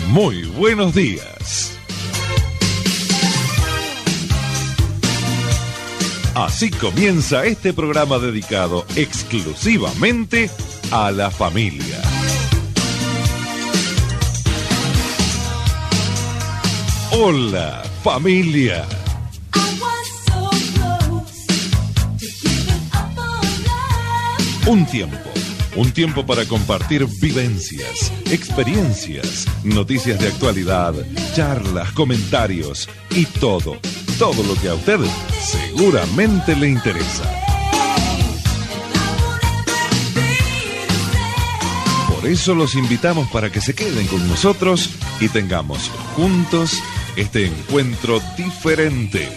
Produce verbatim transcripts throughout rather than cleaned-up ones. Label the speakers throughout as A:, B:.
A: Muy buenos días. Así comienza este programa dedicado exclusivamente a la familia. Hola, familia. Un tiempo, un tiempo para compartir vivencias, experiencias, noticias de actualidad, charlas, comentarios y todo, todo lo que a usted seguramente le interesa. Por eso los invitamos para que se queden con nosotros y tengamos juntos este encuentro diferente.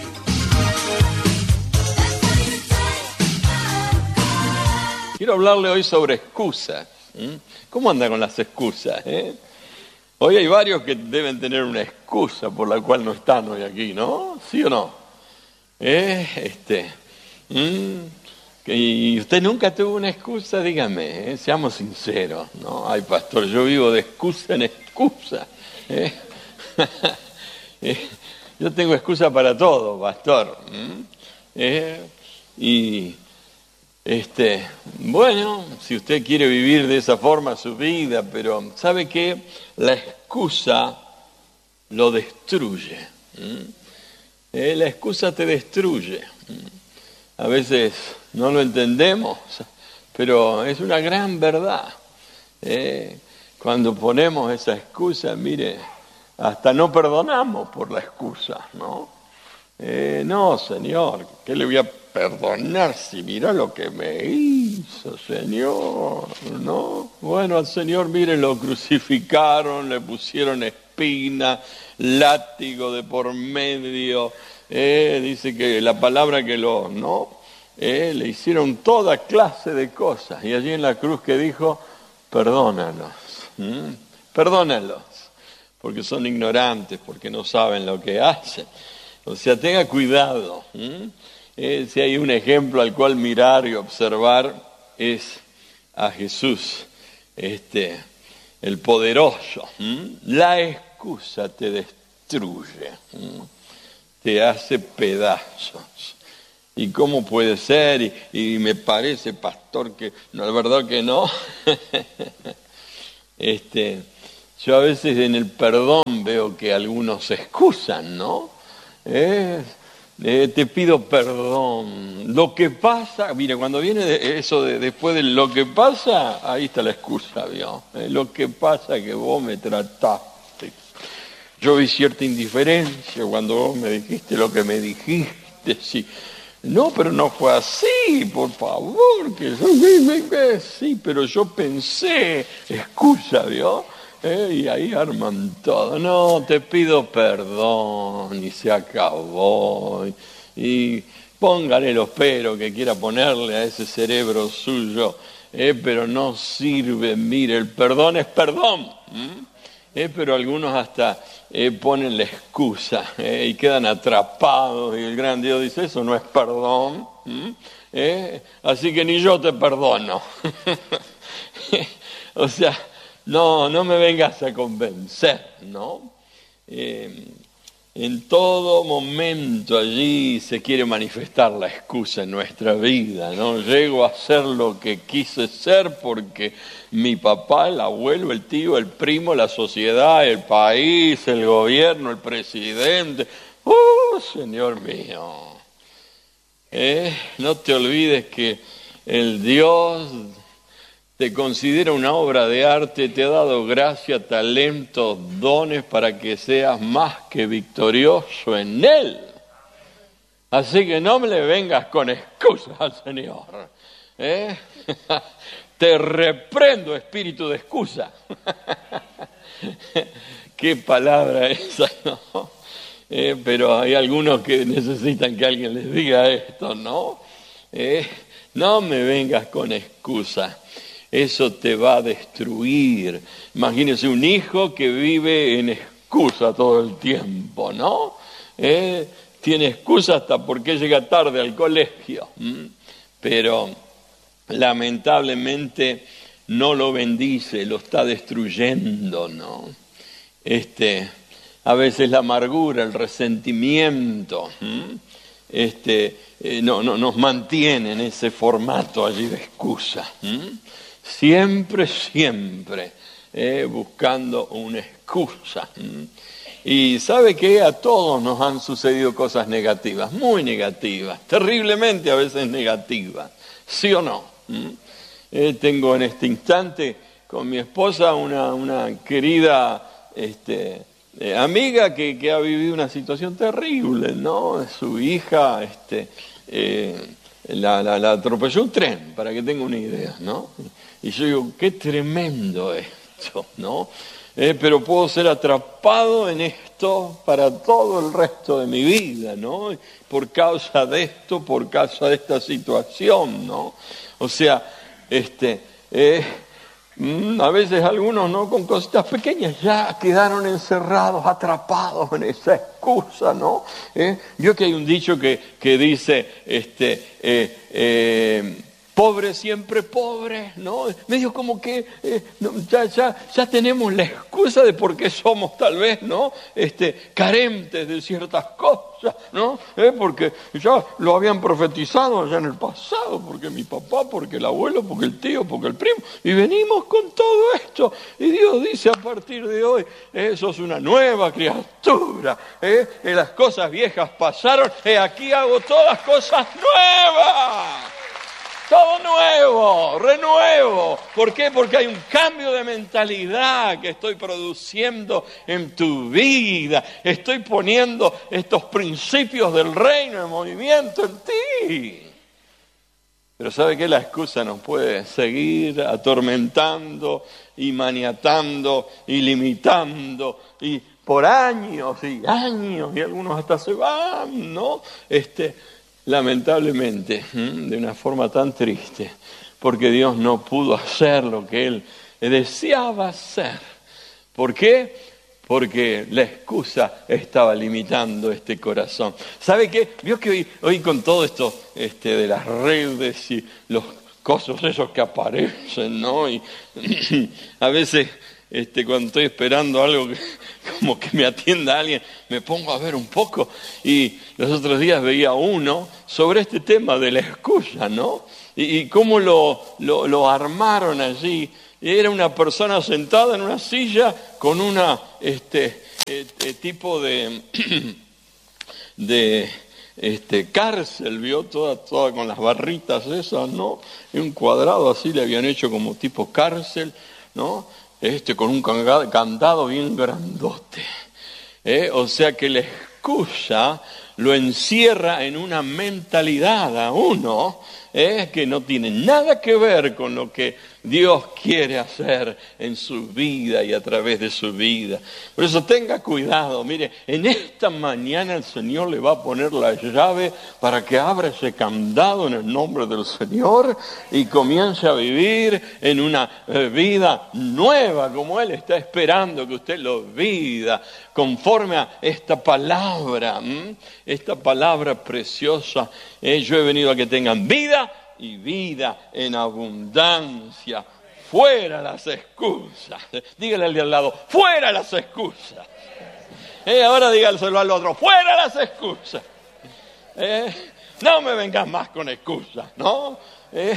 B: Quiero hablarle hoy sobre excusas. ¿Cómo anda con las excusas? ¿Eh? Hoy hay varios que deben tener una excusa por la cual no están hoy aquí, ¿no? ¿Sí o no? ¿Eh? Este, ¿Mm? ¿Y usted nunca tuvo una excusa? Dígame, ¿eh? Seamos sinceros, ¿no? Ay, pastor, yo vivo de excusa en excusa. ¿Eh? ¿Eh? Yo tengo excusa para todo, pastor. ¿Eh? Y... Este, bueno, si usted quiere vivir de esa forma su vida, pero ¿sabe qué? La excusa lo destruye. ¿Mm? Eh, la excusa te destruye. ¿Mm? A veces no lo entendemos, pero es una gran verdad. Eh, cuando ponemos esa excusa, mire, hasta no perdonamos por la excusa, ¿no? Eh, no, Señor, ¿qué le voy a perdonar si mira lo que me hizo, Señor? ¿No? Bueno, al Señor, mire, lo crucificaron, le pusieron espina, látigo de por medio, eh, dice que la palabra que lo, ¿no? Eh, le hicieron toda clase de cosas, y allí en la cruz que dijo, perdónalos, ¿Mm? perdónalos, porque son ignorantes, porque no saben lo que hacen. O sea, tenga cuidado. Eh, si hay un ejemplo al cual mirar y observar, es a Jesús, este, el poderoso. ¿Mm? La excusa te destruye, ¿Mm? te hace pedazos. ¿Y cómo puede ser? Y, y me parece, pastor, que no, la verdad que no. este, yo a veces en el perdón veo que algunos se excusan, ¿no? Eh, eh, te pido perdón. Lo que pasa, mire, cuando viene de eso de, después de lo que pasa, ahí está la excusa, ¿vio? Eh, lo que pasa es que vos me trataste. Yo vi cierta indiferencia cuando vos me dijiste lo que me dijiste, sí. No, pero no fue así, por favor, que yo, sí, pero yo pensé, excusa, ¿vio? Eh, y ahí arman todo. No, te pido perdón y se acabó. Y, y póngale los peros que quiera ponerle a ese cerebro suyo, eh, pero no sirve. Mire, el perdón es perdón. Eh, pero algunos hasta eh, ponen la excusa eh, y quedan atrapados. Y el gran Dios dice, eso no es perdón. Eh, así que ni yo te perdono. O sea... No, no me vengas a convencer, ¿no? Eh, en todo momento allí se quiere manifestar la excusa en nuestra vida, ¿no? Llego a ser lo que quise ser porque mi papá, el abuelo, el tío, el primo, la sociedad, el país, el gobierno, el presidente. ¡Uh, Señor mío! Eh, no te olvides que el Dios... te considera una obra de arte, te ha dado gracia, talentos, dones para que seas más que victorioso en Él. Así que no me le vengas con excusas al Señor. ¿Eh? Te reprendo, espíritu de excusa. Qué palabra esa, ¿no? Eh, pero hay algunos que necesitan que alguien les diga esto, ¿no? Eh, no me vengas con excusas. Eso te va a destruir. Imagínese un hijo que vive en excusa todo el tiempo, ¿no? ¿Eh? Tiene excusa hasta porque llega tarde al colegio. ¿Mm? Pero lamentablemente no lo bendice, lo está destruyendo, ¿no? este, a veces la amargura, el resentimiento, ¿m? este, eh, no, no, nos mantiene en ese formato allí de excusa. ¿m? Siempre, siempre eh, buscando una excusa. ¿m? Y ¿sabe qué? A todos nos han sucedido cosas negativas, muy negativas, terriblemente a veces negativas, ¿sí o no? ¿Mm? Eh, tengo en este instante con mi esposa una, una querida este, eh, amiga que, que ha vivido una situación terrible, ¿no? Su hija este, eh, la, la, la atropelló un tren, para que tenga una idea, ¿no? Y yo digo, qué tremendo esto, ¿no? Eh, pero puedo ser atrapado en esto para todo el resto de mi vida, ¿no? Por causa de esto, por causa de esta situación, ¿no? O sea, este, eh, a veces algunos, ¿no? Con cositas pequeñas ya quedaron encerrados, atrapados en esa excusa, ¿no? ¿Eh? Yo que hay un dicho que, que dice, este, eh, eh, pobre siempre pobre, ¿no? Medio como que eh, no, ya, ya, ya tenemos la excusa de por qué somos tal vez, ¿no? Este, carentes de ciertas cosas, ¿no? ¿Eh? Porque ya lo habían profetizado ya en el pasado, porque mi papá, porque el abuelo, porque el tío, porque el primo, y venimos con todo esto. Y Dios dice a partir de hoy, eh, sos una nueva criatura, ¿eh? Y las cosas viejas pasaron, y aquí hago todas cosas nuevas. Todo nuevo, renuevo. ¿Por qué? Porque hay un cambio de mentalidad que estoy produciendo en tu vida. Estoy poniendo estos principios del reino en movimiento en ti. Pero ¿sabe qué? La excusa nos puede seguir atormentando y maniatando y limitando y por años y años y algunos hasta se van, ¿no? Este... Lamentablemente, de una forma tan triste, porque Dios no pudo hacer lo que Él deseaba hacer. ¿Por qué? Porque la excusa estaba limitando este corazón. ¿Sabe qué? Vio que hoy, hoy con todo esto este, de las redes y los cosos esos que aparecen, ¿no? Y a veces... Este, cuando estoy esperando algo que, como que me atienda alguien, me pongo a ver un poco. Y los otros días veía uno sobre este tema de la excusa, ¿no? Y, y cómo lo, lo, lo armaron allí. Y era una persona sentada en una silla con una este, este tipo de, de este, cárcel, vio, toda, toda con las barritas esas, ¿no? Y un cuadrado así le habían hecho como tipo cárcel, ¿no? Este, con un candado bien grandote. ¿Eh? O sea que la excusa lo encierra en una mentalidad a uno ¿eh? que no tiene nada que ver con lo que Dios quiere hacer en su vida y a través de su vida. Por eso tenga cuidado. Mire, en esta mañana el Señor le va a poner la llave para que abra ese candado en el nombre del Señor y comience a vivir en una vida nueva como Él está esperando que usted lo viva, conforme a esta palabra, ¿m? esta palabra preciosa. Eh, yo he venido a que tengan vida y vida en abundancia. Fuera las excusas. Dígale al de al lado, fuera las excusas. Eh, ahora dígaselo al otro, fuera las excusas. Eh, no me vengas más con excusas, ¿no? Eh,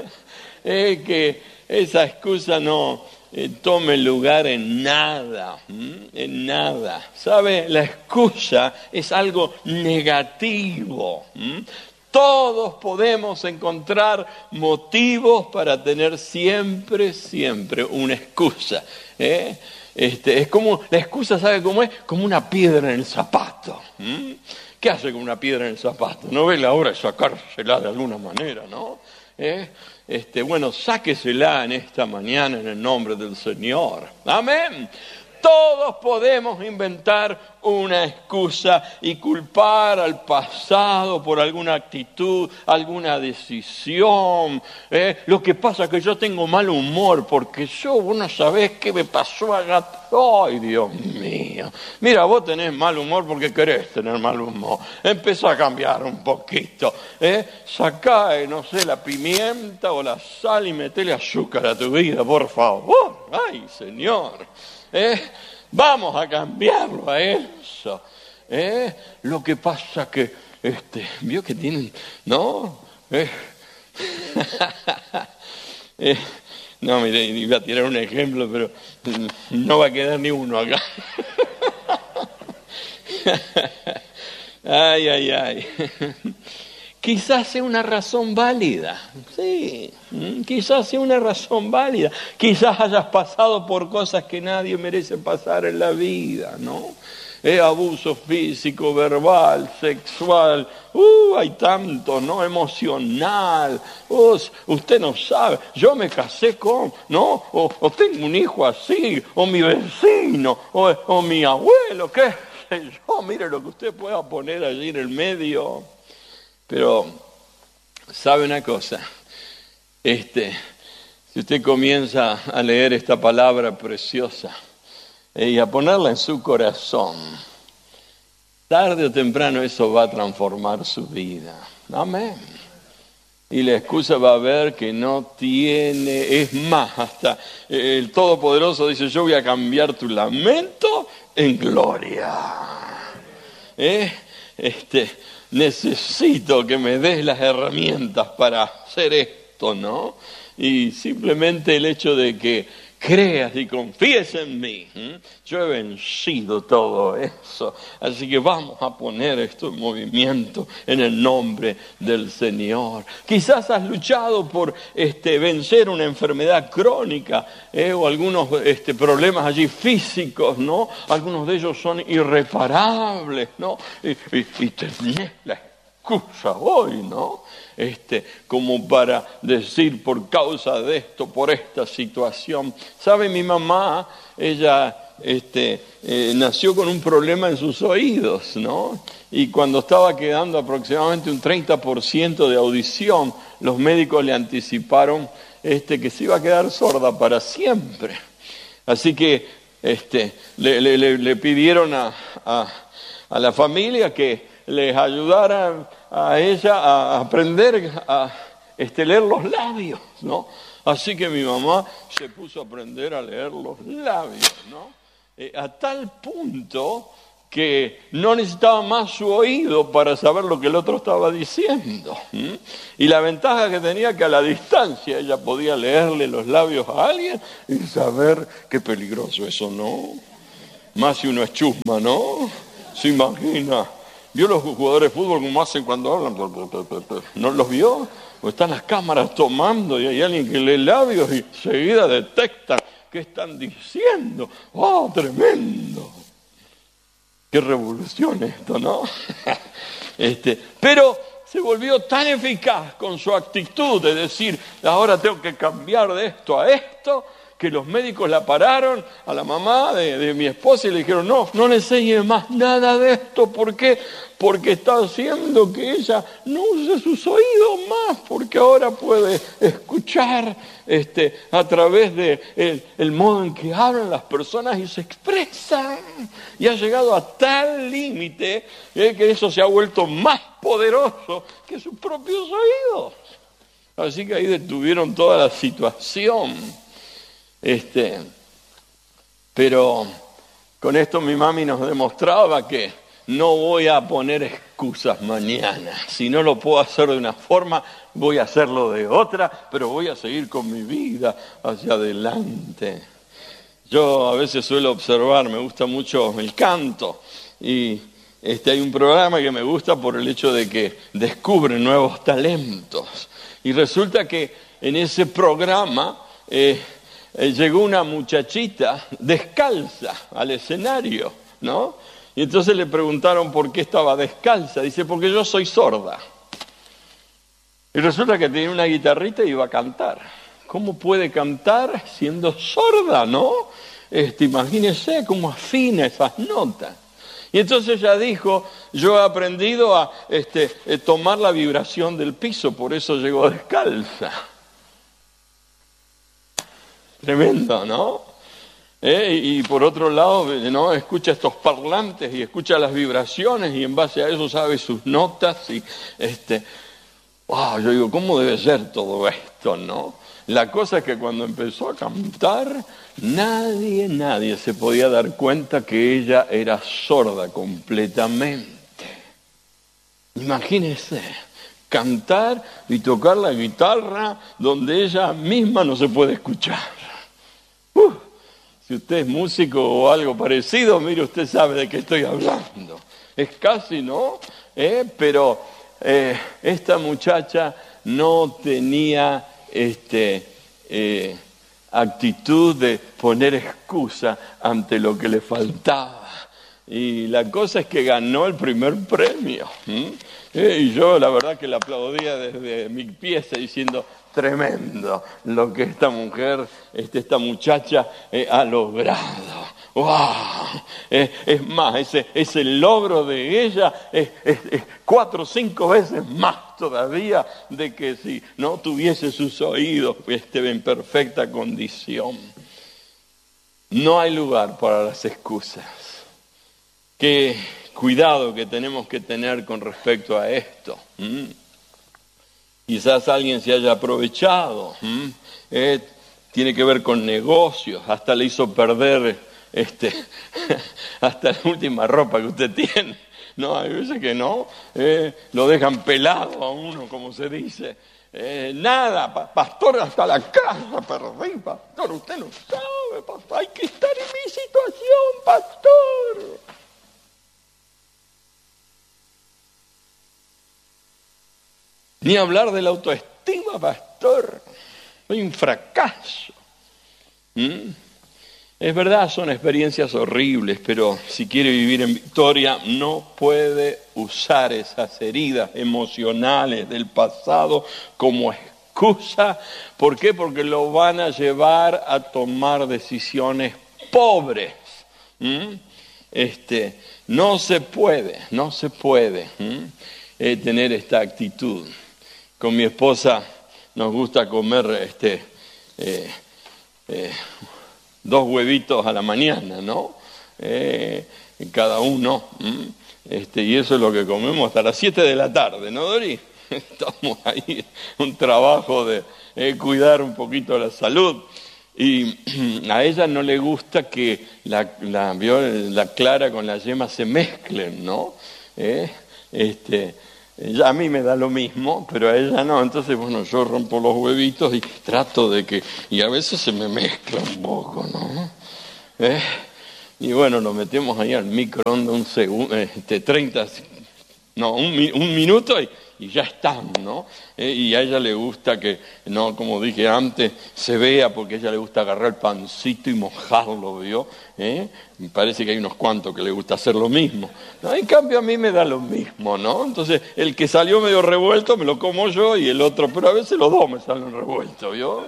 B: eh, que esa excusa no eh, tome lugar en nada, ¿m? en nada. ¿Sabe? La excusa es algo negativo. ¿m? Todos podemos encontrar motivos para tener siempre, siempre una excusa. ¿eh? Este, es como, la excusa, ¿sabe cómo es? Como una piedra en el zapato. ¿Mm? ¿Qué hace con una piedra en el zapato? ¿No ve la hora de sacársela de alguna manera, no? ¿Eh? Este, bueno, sáquesela en esta mañana en el nombre del Señor. Amén. Todos podemos inventar una excusa y culpar al pasado por alguna actitud, alguna decisión. ¿eh? Lo que pasa es que yo tengo mal humor porque yo, vos no sabés qué me pasó allá. ¡Ay, Dios mío! Mira, vos tenés mal humor porque querés tener mal humor. Empezá a cambiar un poquito. ¿eh? Sacá, no sé, la pimienta o la sal y metele azúcar a tu vida, por favor. ¡Ay, Señor! ¿Eh? Vamos a cambiarlo a eso. ¿Eh? Lo que pasa que, este, vio que tienen, ¿no? Eh. eh, no, mire, iba a tirar un ejemplo, pero no va a quedar ni uno acá. Ay, ay, ay. Quizás sea una razón válida, sí, quizás sea una razón válida. Quizás hayas pasado por cosas que nadie merece pasar en la vida, ¿no? Eh, abuso físico, verbal, sexual, uh, hay tanto, ¿no? Emocional, uh, usted no sabe, yo me casé con, ¿no? O, o tengo un hijo así, o mi vecino, o, o mi abuelo, qué sé yo, mire lo que usted pueda poner allí en el medio. Pero, ¿sabe una cosa? Este, si usted comienza a leer esta palabra preciosa eh, y a ponerla en su corazón, tarde o temprano eso va a transformar su vida. Amén. Y la excusa va a ver que no tiene, es más, hasta el Todopoderoso dice, yo voy a cambiar tu lamento en gloria. ¿Eh? Este... Necesito que me des las herramientas para hacer esto, ¿no? Y simplemente el hecho de que creas y confíes en mí, ¿eh? Yo he vencido todo eso. Así que vamos a poner esto en movimiento en el nombre del Señor. Quizás has luchado por este, vencer una enfermedad crónica ¿eh? o algunos este, problemas allí físicos, ¿no? Algunos de ellos son irreparables, ¿no? Y, y, y tenés la excusa hoy, ¿no? Este, como para decir por causa de esto, por esta situación. ¿Sabe? Mi mamá, ella este, eh, nació con un problema en sus oídos, ¿no? Y cuando estaba quedando aproximadamente un treinta por ciento de audición, los médicos le anticiparon este, que se iba a quedar sorda para siempre. Así que este, le, le, le pidieron a, a, a la familia que les ayudaran a ella a aprender a este, leer los labios, ¿no? Así que mi mamá se puso a aprender a leer los labios, ¿no? Eh, a tal punto que no necesitaba más su oído para saber lo que el otro estaba diciendo. ¿Mm? Y la ventaja que tenía que a la distancia ella podía leerle los labios a alguien y saber qué peligroso eso, ¿no? Más si uno es chusma, ¿no? Se imagina. ¿Vio los jugadores de fútbol cómo hacen cuando hablan? ¿No los vio? O están las cámaras tomando y hay alguien que lee labios y enseguida detectan qué están diciendo. ¡Oh, tremendo! ¡Qué revolución esto!, ¿no? este, pero se volvió tan eficaz con su actitud de decir, ahora tengo que cambiar de esto a esto, que los médicos la pararon a la mamá de, de mi esposa y le dijeron, no, no le enseñe más nada de esto. ¿Por qué? Porque está haciendo que ella no use sus oídos más, porque ahora puede escuchar este, a través de el, el modo en que hablan las personas y se expresan. Y ha llegado a tal límite eh, que eso se ha vuelto más poderoso que sus propios oídos. Así que ahí detuvieron toda la situación. Este, pero con esto mi mami nos demostraba que no voy a poner excusas mañana. Si no lo puedo hacer de una forma, voy a hacerlo de otra, pero voy a seguir con mi vida hacia adelante. Yo a veces suelo observar, me gusta mucho el canto y este, hay un programa que me gusta por el hecho de que descubre nuevos talentos. Y resulta que en ese programa eh, Eh, llegó una muchachita descalza al escenario, ¿no? Y entonces le preguntaron por qué estaba descalza. Dice, porque yo soy sorda. Y resulta que tenía una guitarrita y iba a cantar. ¿Cómo puede cantar siendo sorda, no? Este, imagínese cómo afina esas notas. Y entonces ella dijo, yo he aprendido a este, eh, tomar la vibración del piso, por eso llegó descalza. Tremendo, ¿no? ¿Eh? Y, y por otro lado, ¿no? Escucha estos parlantes y escucha las vibraciones y en base a eso sabe sus notas y este, wow, yo digo, ¿cómo debe ser todo esto, no? La cosa es que cuando empezó a cantar, nadie, nadie se podía dar cuenta que ella era sorda completamente. Imagínense, cantar y tocar la guitarra donde ella misma no se puede escuchar. Uh, si usted es músico o algo parecido, mire, usted sabe de qué estoy hablando. Es casi, ¿no? Eh, pero eh, esta muchacha no tenía este, eh, actitud de poner excusa ante lo que le faltaba. Y la cosa es que ganó el primer premio. ¿Mm? Eh, y yo la verdad que la aplaudía desde mi pieza diciendo, tremendo lo que esta mujer, este, esta muchacha eh, ha logrado. ¡Wow! Eh, es más, ese, ese logro de ella es, es, es cuatro o cinco veces más todavía de que si no tuviese sus oídos este, en perfecta condición. No hay lugar para las excusas. Qué cuidado que tenemos que tener con respecto a esto. ¿Mm? Quizás alguien se haya aprovechado. ¿Mm? Eh, tiene que ver con negocios. Hasta le hizo perder este, hasta la última ropa que usted tiene. No, hay veces que no. Eh, lo dejan pelado a uno, como se dice. Eh, nada, pa- pastor, hasta la casa perdí, pastor. Usted no sabe, pastor. Hay que estar en mi situación, pastor. Ni hablar de la autoestima, pastor. Soy un fracaso. ¿Mm? Es verdad, son experiencias horribles, pero si quiere vivir en victoria, no puede usar esas heridas emocionales del pasado como excusa. ¿Por qué? Porque lo van a llevar a tomar decisiones pobres. ¿Mm? Este, no se puede, no se puede ¿Mm? eh, tener esta actitud. Con mi esposa nos gusta comer este, eh, eh, dos huevitos a la mañana, ¿no? Eh, cada uno. ¿m? Este, y eso es lo que comemos hasta las siete de la tarde, ¿no, Dori? Estamos ahí, un trabajo de eh, cuidar un poquito la salud. Y a ella no le gusta que la, la, la clara con la yema se mezclen, ¿no? Eh, este... Ya a mí me da lo mismo, pero a ella no. Entonces, bueno, yo rompo los huevitos y trato de que... Y a veces se me mezcla un poco, ¿no? ¿Eh? Y bueno, lo metemos ahí al microondas un segundo, este, treinta... No, un, un minuto y, y ya están, ¿no? Eh, y a ella le gusta que, no, como dije antes, se vea, porque a ella le gusta agarrar el pancito y mojarlo, ¿vio? ¿Eh? Me parece que hay unos cuantos que le gusta hacer lo mismo. No, en cambio a mí me da lo mismo, ¿no? Entonces, el que salió medio revuelto me lo como yo y el otro, pero a veces los dos me salen revueltos, ¿vio?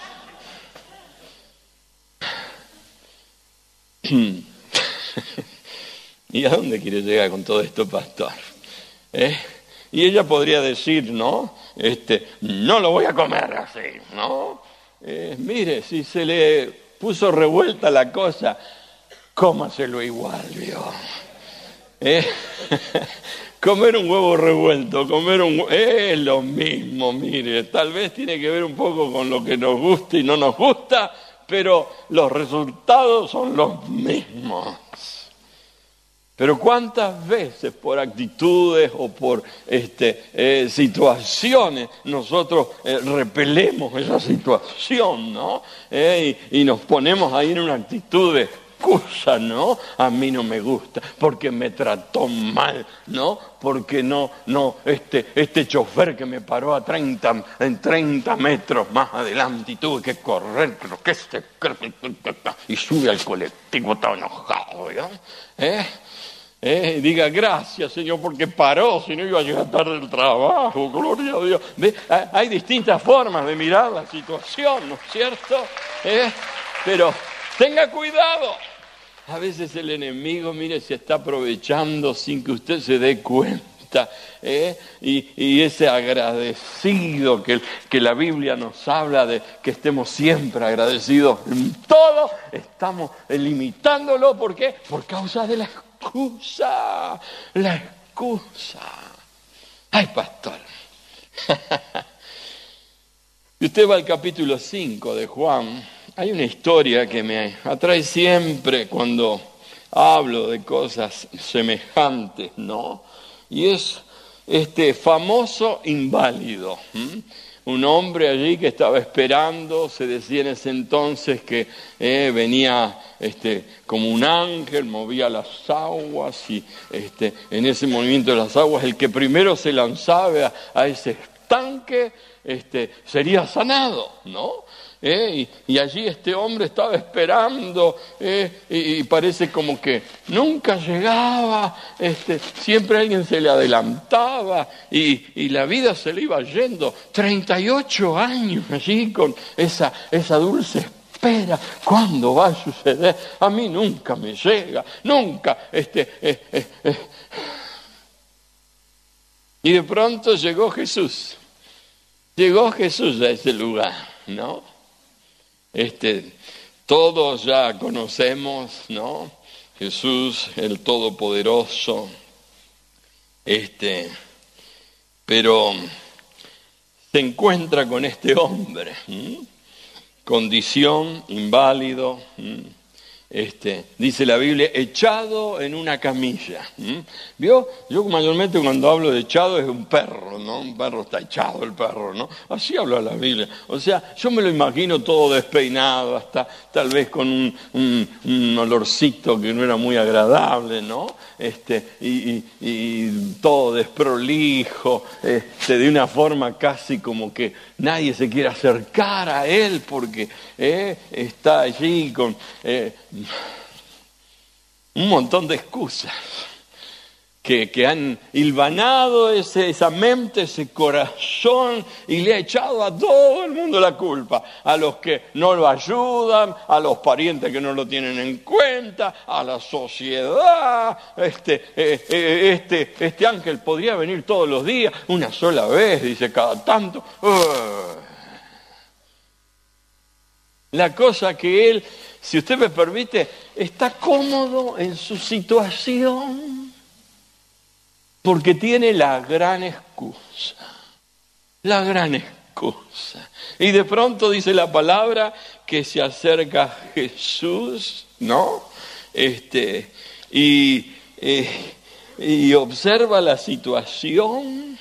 B: ¿Y a dónde quiere llegar con todo esto, pastor? ¿Eh? Y ella podría decir, ¿no? Este, no lo voy a comer así, ¿no? Eh, mire, si se le puso revuelta la cosa, cómaselo igual, ¿vio? ¿Eh? Comer un huevo revuelto, comer un huevo, es lo mismo, mire. Tal vez tiene que ver un poco con lo que nos gusta y no nos gusta, pero los resultados son los mismos. Pero cuántas veces por actitudes o por este, eh, situaciones nosotros eh, repelemos esa situación, ¿no? Eh, y, y nos ponemos ahí en una actitud de excusa, ¿no? A mí no me gusta, porque me trató mal, ¿no? Porque no, no, este, este chofer que me paró a treinta, en treinta metros más adelante y tuve que correr, pero que se... Y sube al colectivo, estaba enojado, ¿no? ¿Eh? Eh, diga gracias, Señor, porque paró, si no iba a llegar tarde del trabajo, gloria a Dios. ¿Ve? Hay distintas formas de mirar la situación, ¿no es cierto? Eh, pero tenga cuidado. A veces el enemigo, mire, se está aprovechando sin que usted se dé cuenta. ¿eh? Y, y ese agradecido que, que la Biblia nos habla de que estemos siempre agradecidos en todo, estamos limitándolo. ¿Por qué? Por causa de la excusa, la excusa. Ay, pastor. Si usted va al capítulo cinco de Juan, hay una historia que me atrae siempre cuando hablo de cosas semejantes, ¿no? Y es este famoso inválido. ¿m? Un hombre allí que estaba esperando, se decía en ese entonces que eh, venía este, como un ángel, movía las aguas y este, en ese movimiento de las aguas el que primero se lanzaba a, a ese estanque este, sería sanado, ¿no? Eh, y, y allí este hombre estaba esperando eh, y, y parece como que nunca llegaba, este, siempre alguien se le adelantaba y, y la vida se le iba yendo. treinta y ocho años allí con esa, esa dulce espera. ¿Cuándo va a suceder? A mí nunca me llega, nunca. Este, eh, eh, eh. Y de pronto llegó Jesús. Llegó Jesús a ese lugar, ¿no? Este, todos ya conocemos, ¿no? Jesús, el Todopoderoso, este, pero se encuentra con este hombre, ¿m? Condición, inválido, ¿m? Este, dice la Biblia, echado en una camilla. ¿m? ¿Vio? Yo mayormente cuando hablo de echado es un perro, ¿no? Un perro está echado, el perro, ¿no? Así habla la Biblia. O sea, yo me lo imagino todo despeinado, hasta tal vez con un, un, un olorcito que no era muy agradable, ¿no? Este, y, y, y todo desprolijo, este, de una forma casi como que nadie se quiere acercar a él porque eh, está allí con eh, un montón de excusas que, que han hilvanado ese, esa mente, ese corazón y le ha echado a todo el mundo la culpa. A los que no lo ayudan, a los parientes que no lo tienen en cuenta, a la sociedad. Este, eh, eh, este, este ángel podría venir todos los días, una sola vez, dice cada tanto. Uh. La cosa que él, si usted me permite, está cómodo en su situación porque tiene la gran excusa, la gran excusa. Y de pronto dice la palabra que se acerca a Jesús, ¿no? Este, y, eh, y observa la situación.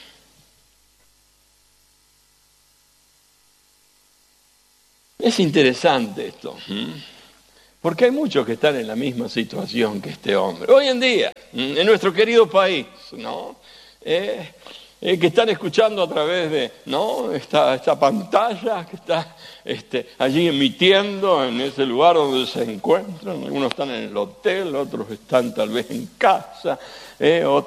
B: Es interesante esto, ¿m? Porque hay muchos que están en la misma situación que este hombre. Hoy en día, en nuestro querido país, ¿no? Eh, eh, que están escuchando a través de, ¿no? esta, esta pantalla que está este, allí emitiendo en ese lugar donde se encuentran. Algunos están en el hotel, otros están tal vez en casa, eh, otros